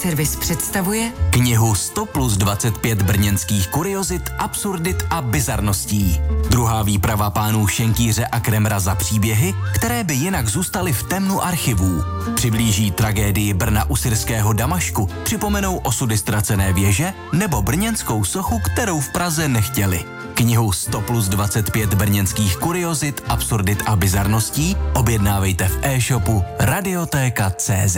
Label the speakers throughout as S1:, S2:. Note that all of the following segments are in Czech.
S1: Servis představuje
S2: knihu 100 plus 25 brněnských kuriozit, absurdit a bizarností. Druhá výprava pánů Šenkýře a Kremra za příběhy, které by jinak zůstaly v temnu archivů. Přiblíží tragédii Brna u syrského Damašku, připomenou osudy ztracené věže nebo brněnskou sochu, kterou v Praze nechtěli. Knihu 100 plus 25 brněnských kuriozit, absurdit a bizarností objednávejte v e-shopu Radiotéka.cz.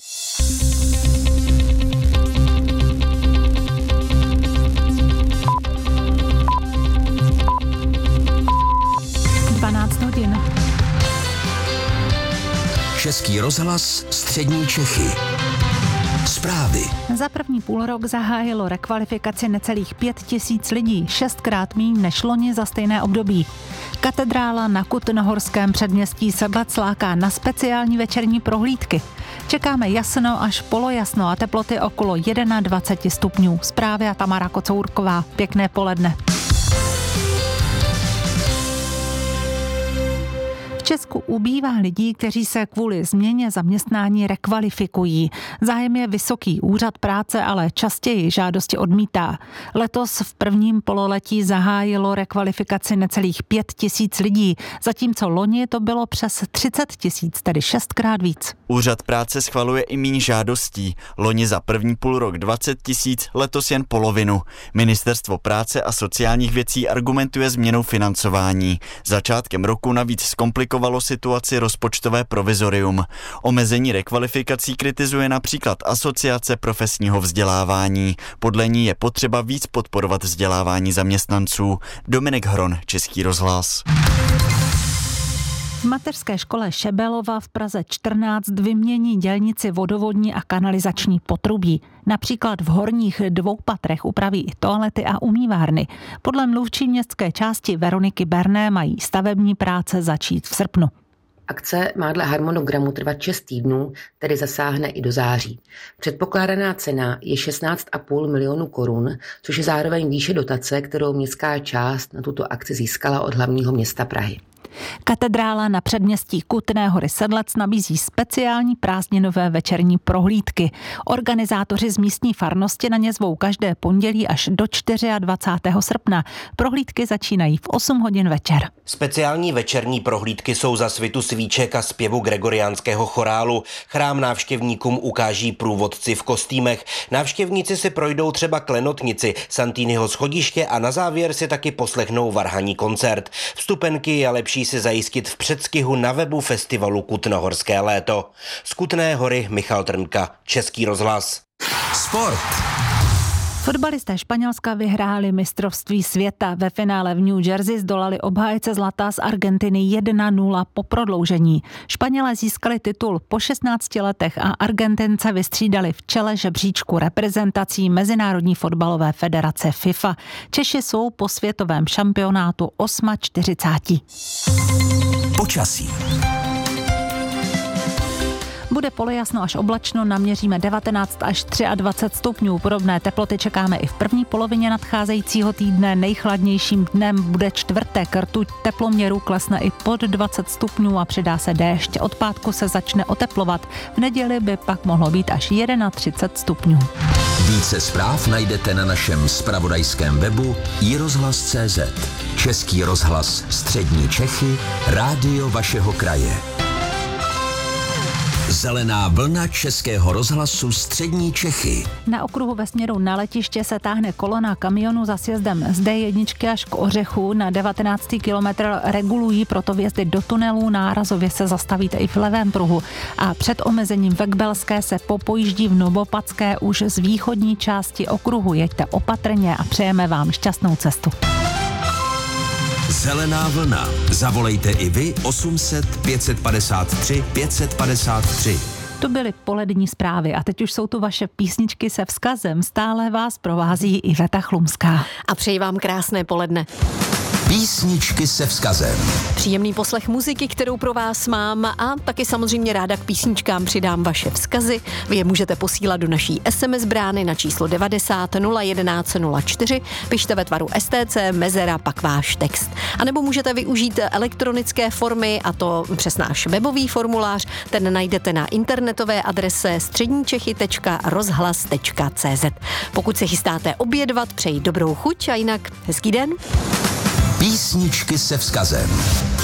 S3: Český rozhlas, střední Čechy. Zprávy.
S4: Za první půlrok zahájilo rekvalifikaci necelých 5 000 lidí, 6krát míň než loni za stejné období. Katedrála na Kutnohorském předměstí Sedlec láká na speciální večerní prohlídky. Čekáme jasno až polojasno a teploty okolo 21 stupňů. Zprávy a Tamara Kocourková. Pěkné poledne. V Česku ubývá lidí, kteří se kvůli změně zaměstnání rekvalifikují. Zájem je vysoký, úřad práce ale častěji žádosti odmítá. Letos v prvním pololetí zahájilo rekvalifikaci necelých 5 000 lidí, zatímco loni to bylo přes 30 000, tedy 6krát víc.
S5: Úřad práce schvaluje i míň žádostí. Loni za první půlrok 20 000, letos jen polovinu. Ministerstvo práce a sociálních věcí argumentuje změnou financování. Začátkem roku navíc zkomplikovalo situaci rozpočtové provizorium. Omezení rekvalifikací kritizuje například Asociace profesního vzdělávání. Podle ní je potřeba víc podporovat vzdělávání zaměstnanců. Dominik Hron, Český rozhlas.
S4: V mateřské škole Šebelova v Praze 14 vymění dělníci vodovodní a kanalizační potrubí. Například v horních 2 patrech upraví i toalety a umývárny. Podle mluvčí městské části Veroniky Berné mají stavební práce začít v srpnu.
S6: Akce má dle harmonogramu trvat 6 týdnů, tedy zasáhne i do září. Předpokládaná cena je 16,5 milionu korun, což je zároveň výše dotace, kterou městská část na tuto akci získala od hlavního města Prahy.
S4: Katedrála na předměstí Kutné Hory Sedlec nabízí speciální prázdninové večerní prohlídky. Organizátoři z místní farnosti na ně zvou každé pondělí až do 24. srpna. Prohlídky začínají v 8 hodin večer.
S7: Speciální večerní prohlídky jsou za svitu svíček a zpěvu gregoriánského chorálu. Chrám návštěvníkům ukáží průvodci v kostýmech. Návštěvníci si projdou třeba Klenotnici, Santýnyho schodiště a na závěr si taky poslechnou varhaní koncert. Vstupenky je lepší si zajistit v předstihu na webu festivalu Kutnohorské léto. Z Kutné Hory Michal Trnka, Český rozhlas.
S3: Sport.
S4: Fotbalisté Španělska vyhráli mistrovství světa. Ve finále v New Jersey zdolali obhájce zlata z Argentiny 1-0 po prodloužení. Španělé získali titul po 16 letech a Argentince vystřídali v čele žebříčku reprezentací Mezinárodní fotbalové federace FIFA. Češi jsou po světovém šampionátu 48.
S3: Počasí.
S4: Bude polojasno až oblačno, naměříme 19 až 23 stupňů. Podobné teploty čekáme i v první polovině nadcházejícího týdne. Nejchladnějším dnem bude čtvrtek. Rtuť teploměru klesne i pod 20 stupňů a přidá se déšť. Od pátku se začne oteplovat. V neděli by pak mohlo být až 31 stupňů.
S3: Více zpráv najdete na našem zpravodajském webu iRozhlas.cz. Český rozhlas, střední Čechy, rádio vašeho kraje. Zelená vlna Českého rozhlasu střední Čechy.
S4: Na okruhu ve směru na letiště se táhne kolona kamionů za sjezdem z D1 až k Ořechu. Na 19. kilometr regulují proto vjezdy do tunelů. Nárazově se zastavíte i v levém pruhu. A před omezením v Ekbelské se popojíždí v Novopadské už z východní části okruhu. Jeďte opatrně a přejeme vám šťastnou cestu.
S3: Zelená vlna. Zavolejte i vy 800 553 553.
S4: To byly polední zprávy a teď už jsou tu vaše písničky se vzkazem. Stále vás provází Iveta Chlumská.
S8: A přeji vám krásné poledne.
S3: Písničky se vzkazem.
S1: Příjemný poslech muziky, kterou pro vás mám, a taky samozřejmě ráda k písničkám přidám vaše vzkazy. Vy je můžete posílat do naší SMS brány na číslo 90 011 04. Pište ve tvaru STC, mezera, pak váš text. A nebo můžete využít elektronické formy, a to přes náš webový formulář. Ten najdete na internetové adrese středníčechy.rozhlas.cz. Pokud se chystáte obědvat, přeji dobrou chuť a jinak hezký den.
S3: Písničky se vzkazem.